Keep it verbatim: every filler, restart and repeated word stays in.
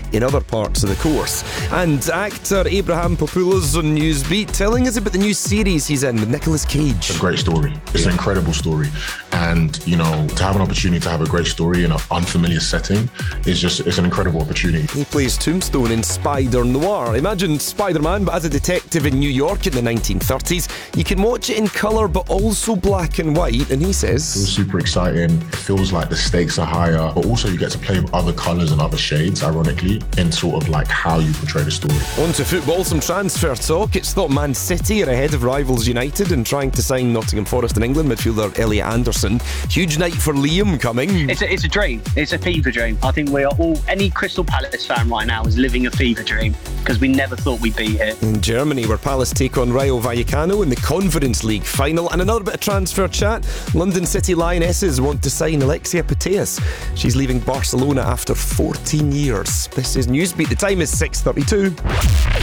in other parts of the course. And actor Abraham Popoulos on Newsbeat telling us about the new series he's in with Nicolas Cage. It's a great story. It's an incredible story. And, you know, to have an opportunity to have a great story in an unfamiliar setting is just, it's an incredible opportunity. He plays Tombstone in Spider Noir. Imagine Spider-Man, but as a detective in New York in the nineteen thirties. You can watch it in colour, but also black and white. And he says, It was super exciting. It feels like the stakes are higher, but also you get to play with other colours and other shades, ironically, in sort of like how you portray the story. On to football, some transfer talk. It's thought Man City are ahead of rivals United and trying to sign Nottingham Forest in England midfielder Elliot Anderson. Huge night for Liam coming. It's a, it's a dream. It's a fever dream. I think we are all, any Crystal Palace fan right now is living a fever dream because we never thought we'd be here. In Germany, where Palace take on Rayo Vallecano in the Conference League final. And another bit of transfer chat. London City Lionesses want to sign Alexia Putellas. She's leaving Barcelona after fourteen years. This is Newsbeat. The time is six thirty-two.